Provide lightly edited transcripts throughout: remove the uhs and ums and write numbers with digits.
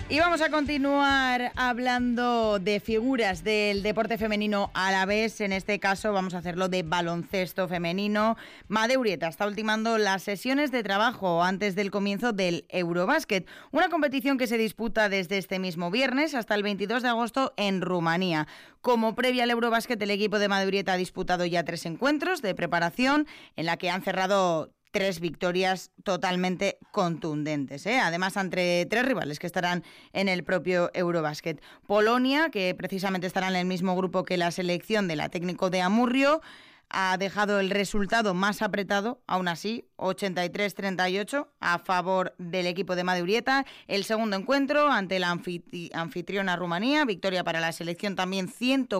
Y vamos a continuar hablando de figuras del deporte femenino alavés. En este caso vamos a hacerlo de baloncesto femenino. Made Urieta está ultimando las sesiones de trabajo antes del comienzo del Eurobasket, una competición que se disputa desde este mismo viernes hasta el 22 de agosto en Rumanía. Como previa al Eurobasket, el equipo de Made Urieta ha disputado ya 3 encuentros de preparación en la que han cerrado 3 victorias totalmente contundentes, además entre 3 rivales que estarán en el propio Eurobasket. Polonia, que precisamente estará en el mismo grupo que la selección de la técnico de Amurrio, ha dejado el resultado más apretado, aún así, 83-38 a favor del equipo de Made Urieta. El segundo encuentro ante la anfitriona Rumanía, victoria para la selección también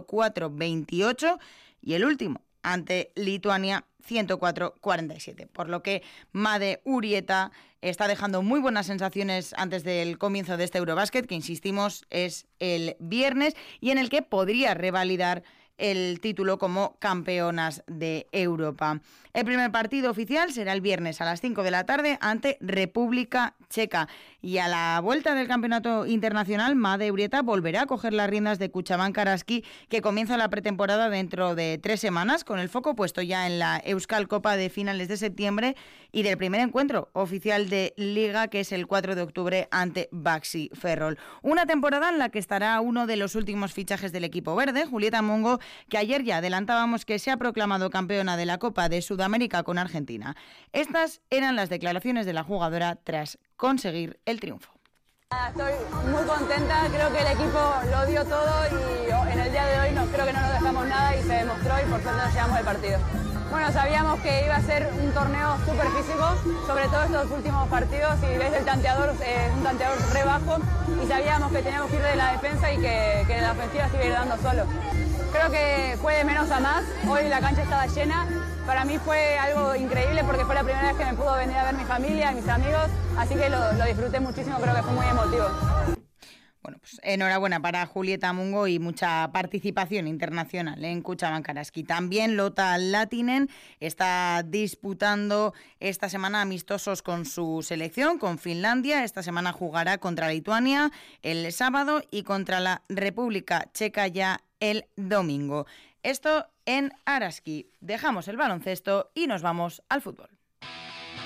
104-28, y el último ante Lituania 104-47, por lo que Made Urieta está dejando muy buenas sensaciones antes del comienzo de este Eurobasket, que insistimos es el viernes, y en el que podría revalidar el título como campeonas de Europa. El primer partido oficial será el viernes a las 5 de la tarde ante República Checa. Y a la vuelta del campeonato internacional, Made Urieta volverá a coger las riendas de Cuchabank Araski, que comienza la pretemporada dentro de 3 semanas, con el foco puesto ya en la Euskal Copa de finales de septiembre y del primer encuentro oficial de Liga, que es el 4 de octubre ante Baxi Ferrol. Una temporada en la que estará uno de los últimos fichajes del equipo verde, Julieta Mungo, que ayer ya adelantábamos que se ha proclamado campeona de la Copa de Sudamérica con Argentina. Estas eran las declaraciones de la jugadora tras conseguir el triunfo. Estoy muy contenta, creo que el equipo lo dio todo y en el día de hoy creo que no nos dejamos nada y se demostró, y por suerte nos llevamos el partido. Bueno, sabíamos que iba a ser un torneo súper físico, sobre todo estos últimos partidos, y ves el tanteador, un tanteador re bajo, y sabíamos que teníamos que ir de la defensa y que la ofensiva se iba a ir dando solo. Creo que fue de menos a más, hoy la cancha estaba llena, para mí fue algo increíble porque fue la primera vez que me pudo venir a ver mi familia, mis amigos, así que lo disfruté muchísimo, creo que fue muy emotivo. Bueno, pues enhorabuena para Julieta Mungo y mucha participación internacional en Cuchabank Araski. También Lotta Latinen está disputando esta semana amistosos con su selección, con Finlandia. Esta semana jugará contra Lituania el sábado y contra la República Checa ya el domingo. Esto en Araski. Dejamos el baloncesto y nos vamos al fútbol.